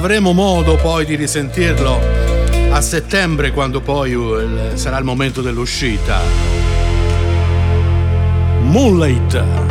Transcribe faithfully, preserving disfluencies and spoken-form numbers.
avremo modo poi di risentirlo a settembre, quando poi il, sarà il momento dell'uscita. Moonlight.